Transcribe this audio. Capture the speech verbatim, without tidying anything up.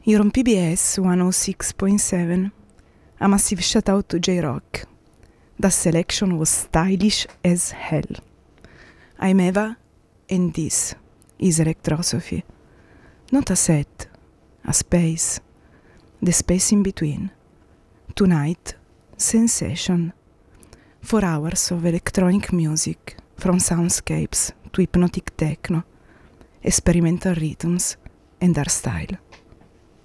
You're on P B S one oh six point seven, a massive shout out to J-Rock. That selection was stylish as hell. I'm Eva, and this is Electrosophy. Not a set, a space, the space in between. Tonight, sensation. Four hours of electronic music, from soundscapes to hypnotic techno, experimental rhythms and art style.